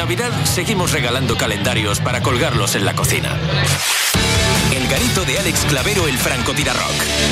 Navidad seguimos regalando calendarios para colgarlos en la cocina. El garito de Alex Clavero, el francotirarrock.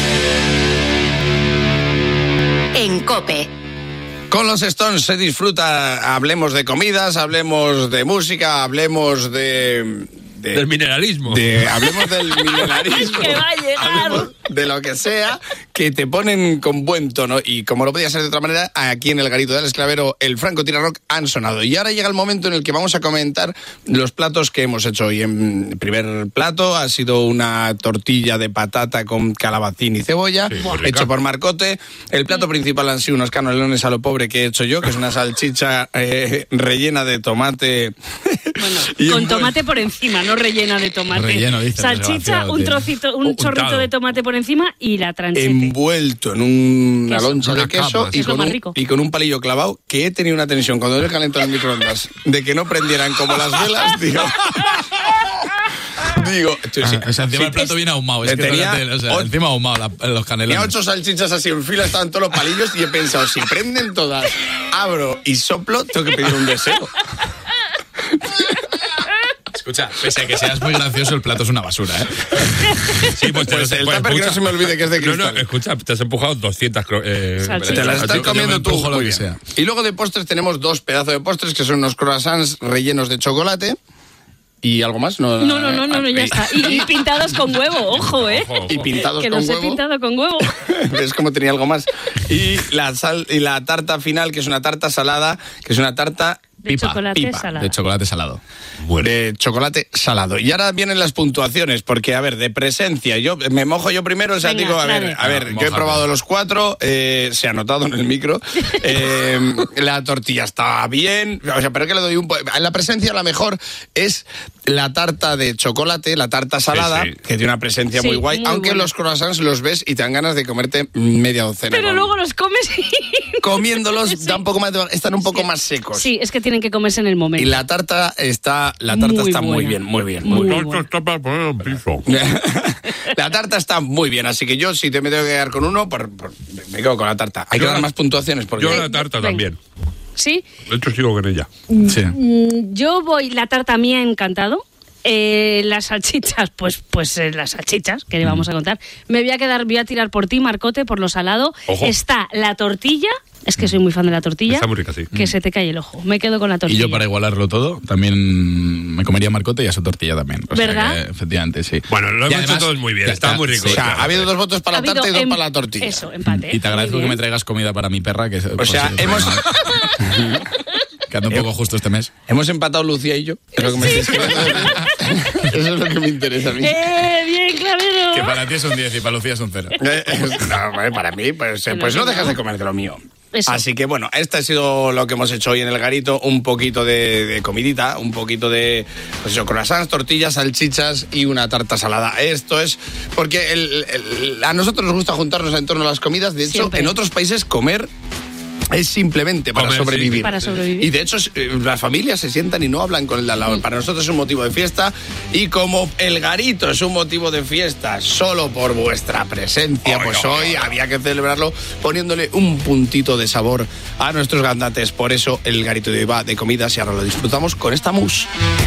En COPE. Con los Stones se disfruta, hablemos de comidas, hablemos de música, hablemos del mineralismo. Hablemos del mineralismo. Que va a llegar. Hablemos de lo que sea, que te ponen con buen tono. Y como no podía ser de otra manera, aquí en el garito de Alex Clavero, el francotirarrock han sonado. Y ahora llega el momento en el que vamos a comentar los platos que hemos hecho hoy. En primer plato ha sido una tortilla de patata con calabacín y cebolla, hecho por Marcote. El plato principal han sido unos canelones a lo pobre que he hecho yo, que es una salchicha rellena de tomate. Bueno, con tomate por encima, no rellena de tomate. Relleno, dice, salchicha, un trocito, un chorrito de tomate por encima y la tranchete. Envuelto en una loncha de queso capa, y con un palillo clavado, que he tenido una tensión cuando le calentó en el microondas de que no prendieran como las velas, digo, encima el plato viene ahumado. Es que encima ahumado los canelones. Tenía 8 salchichas así en fila, estaban todos los palillos y he pensado, si prenden todas, abro y soplo, tengo que pedir un deseo. Escucha, pese a que seas muy gracioso, el plato es una basura, ¿eh? Sí, pues el tupper que no se me olvide que es de cristal. No, escucha, te has empujado 200 te las estás comiendo tú. Lo que sea. Y luego de postres tenemos 2 pedazos de postres, que son unos croissants rellenos de chocolate. ¿Y algo más? No, ya está. Y pintados con huevo, ojo, ¿eh? Y pintados que con los huevo. he pintado con huevo. ¿Ves cómo tenía algo más? Y la tarta final, que es una tarta salada, que es una tarta... De chocolate salado. De chocolate salado. Bueno. De chocolate salado. Y ahora vienen las puntuaciones, porque, a ver, de presencia, yo me mojo yo primero, o sea, venga, digo, a ver, yo he probado los 4, se ha notado en el micro, la tortilla está bien, o sea, pero que le doy en la presencia la mejor es la tarta de chocolate, la tarta salada, que tiene una presencia muy guay, muy aunque buena. Los croissants los ves y te dan ganas de comerte media docena. Pero luego los comes y... Comiéndolos da un poco más están un poco más secos. Sí, es que tienen que comerse en el momento. Y la tarta está muy bien. Está para poner un piso. La tarta está muy bien, así que yo si me tengo que quedar con uno, me quedo con la tarta. Hay que dar más puntuaciones. Porque... Yo la tarta también. ¿Sí? De hecho sigo con ella. Sí. Yo la tarta me ha encantado. Las salchichas, pues las salchichas que le vamos a contar. Voy a tirar por ti, Marcote, por lo salado. Ojo. Está la tortilla, es que soy muy fan de la tortilla. Está muy rica, sí. Que se te cae el ojo. Me quedo con la tortilla. Y yo, para igualarlo todo, también me comería Marcote y a su tortilla también. ¿Verdad? Sea que, efectivamente, sí. Bueno, lo hemos hecho todos muy bien, está muy rico. O sea, ha habido 2 votos para la tarta y 2 para la tortilla. Eso, empate. Y te agradezco que me traigas comida para mi perra, que o sea, hemos... que ando un poco justo este mes. Hemos empatado Lucía y yo. Es lo que me Eso es lo que me interesa a mí. Bien, Clavero. Que para ti es un 10 y para Lucía es un 0. No, para mí, pues no dejas de comer de lo mío. Eso. Así que bueno, este ha sido lo que hemos hecho hoy en el garito, un poquito de comidita, un poquito de croissants, tortillas, salchichas y una tarta salada. Esto es porque a nosotros nos gusta juntarnos en torno a las comidas, de hecho, siempre. En otros países comer es simplemente para sobrevivir. Sí. Para sobrevivir. Y de hecho, las familias se sientan y no hablan con el de al lado. Para nosotros es un motivo de fiesta. Y como el garito es un motivo de fiesta solo por vuestra presencia, hoy había que celebrarlo poniéndole un puntito de sabor a nuestros gandantes. Por eso el garito de hoy va de comidas y ahora lo disfrutamos con esta mousse.